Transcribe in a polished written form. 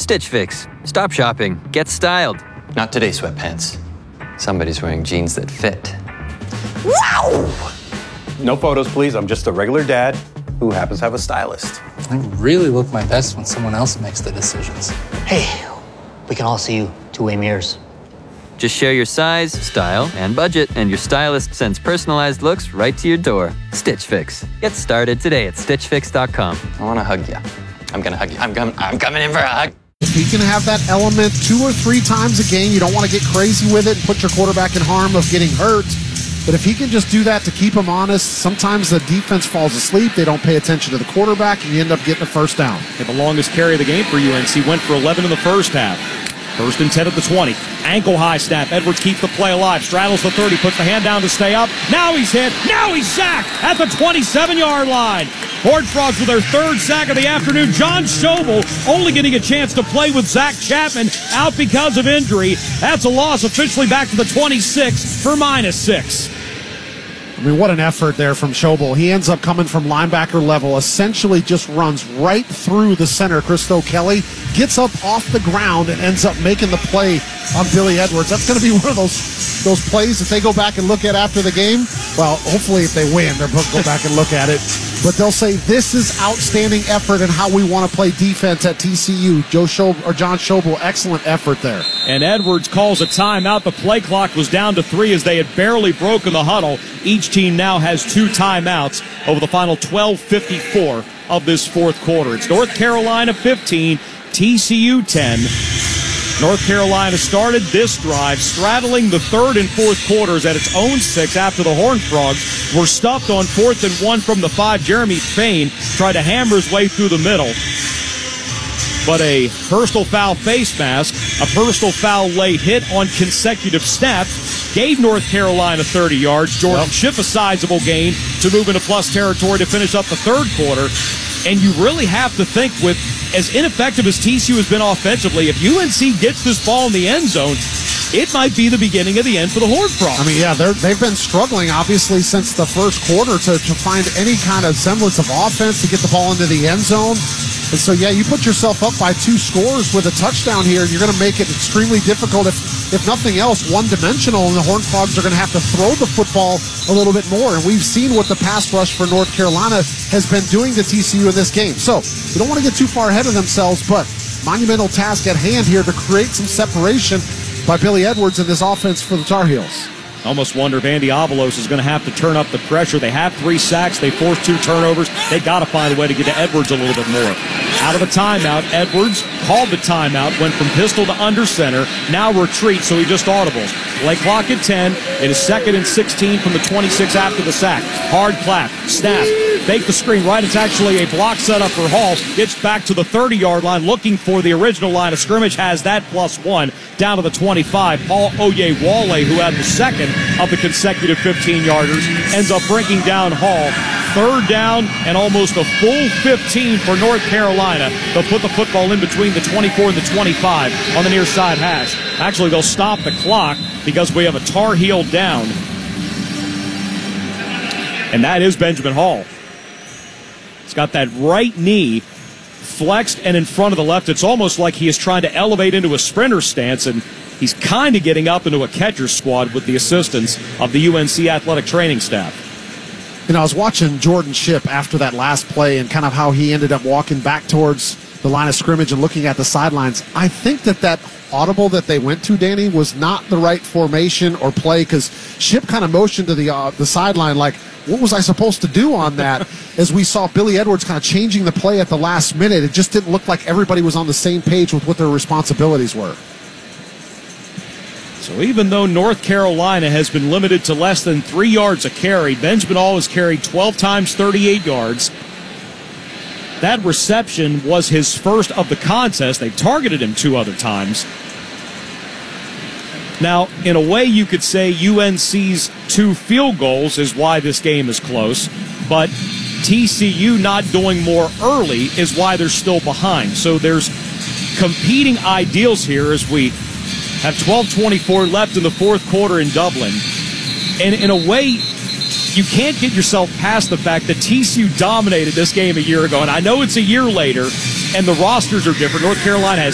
Stitch Fix. Stop shopping. Get styled. Not today, sweatpants. Somebody's wearing jeans that fit. Wow! No photos, please. I'm just a regular dad who happens to have a stylist. I really look my best when someone else makes the decisions. Hey, we can all see you two-way mirrors. Just share your size, style, and budget, and your stylist sends personalized looks right to your door. Stitch Fix. Get started today at StitchFix.com. I want to hug you. I'm going to hug you. I'm coming in for a hug. If he can have that element 2 or 3 times a game, you don't want to get crazy with it and put your quarterback in harm of getting hurt. But if he can just do that to keep him honest, sometimes the defense falls asleep, they don't pay attention to the quarterback, and you end up getting a first down. And the longest carry of the game for UNC went for 11 in the first half. 1st and 10 at the 20. Ankle high snap. Edwards keeps the play alive. Straddles the 30. Puts the hand down to stay up. Now he's hit. Now he's sacked at the 27-yard line. Horned Frogs with their 3rd sack of the afternoon. John Schobel only getting a chance to play with Zach Chapman out because of injury. That's a loss, officially back to the 26 for -6. I mean, what an effort there from Schobel. He ends up coming from linebacker level, essentially just runs right through the center. Christo Kelly gets up off the ground and ends up making the play on Billy Edwards. That's going to be one of those plays that they go back and look at after the game. Well, hopefully if they win, they'll go back and look at it. But they'll say, this is outstanding effort and how we want to play defense at TCU. John Schobel, excellent effort there. And Edwards calls a timeout. The play clock was down to 3 as they had barely broken the huddle. Each team now has 2 timeouts over the final 12:54 of this 4th quarter. It's North Carolina 15, TCU 10. North Carolina started this drive straddling the 3rd and 4th quarters at its own 6 after the Horned Frogs were stuffed on 4th and 1 from the 5. Jeremy Fain tried to hammer his way through the middle, but a personal foul face mask, a personal foul late hit on consecutive snaps gave North Carolina 30 yards. Jordan Schiff a sizable gain to move into plus territory to finish up the 3rd quarter. And you really have to think, with as ineffective as TCU has been offensively, if UNC gets this ball in the end zone, it might be the beginning of the end for the Horned Frogs. I mean, yeah, they've been struggling, obviously, since the 1st quarter to find any kind of semblance of offense to get the ball into the end zone. And so, yeah, you put yourself up by 2 scores with a touchdown here, and you're going to make it extremely difficult, if nothing else, one-dimensional, and the Horned Frogs are going to have to throw the football a little bit more. And we've seen what the pass rush for North Carolina has been doing to TCU in this game. So, we don't want to get too far ahead of themselves, but monumental task at hand here to create some separation by Billy Edwards in this offense for the Tar Heels. Almost wonder if Andy Avalos is going to have to turn up the pressure. They have 3 sacks. They forced 2 turnovers. They got to find a way to get to Edwards a little bit more. Out of the timeout, Edwards called the timeout, went from pistol to under center, now retreats, so he just audibles. Play clock at 10. It is 2nd and 16 from the 26 after the sack. Hard clap, snap, fake the screen right. It's actually a block setup for Hall. Gets back to the 30-yard line, looking for the original line of scrimmage, has that +1 down to the 25. Paul Oyewale, who had the 2nd of the consecutive 15-yarders, ends up breaking down Hall. 3rd down and almost a full 15 for North Carolina. They'll put the football in between the 24 and the 25 on the near side hash. Actually, they'll stop the clock because we have a Tar Heel down. And that is Benjamin Hall. He's got that right knee flexed and in front of the left. It's almost like he is trying to elevate into a sprinter stance, and he's kind of getting up into a catcher's squad with the assistance of the UNC athletic training staff. You know, I was watching Jordan Shipp after that last play and kind of how he ended up walking back towards the line of scrimmage and looking at the sidelines. I think that audible that they went to, Danny, was not the right formation or play, because Shipp kind of motioned to the sideline like, what was I supposed to do on that? As we saw Billy Edwards kind of changing the play at the last minute, it just didn't look like everybody was on the same page with what their responsibilities were. So even though North Carolina has been limited to less than 3 yards a carry, Benjamin Hall has carried 12 times 38 yards. That reception was his first of the contest. They've targeted him 2 other times. Now, in a way, you could say UNC's 2 field goals is why this game is close, but TCU not doing more early is why they're still behind. So there's competing ideals here as we have 12:24 left in the 4th quarter in Dublin. And in a way, you can't get yourself past the fact that TCU dominated this game a year ago. And I know it's a year later, and the rosters are different. North Carolina has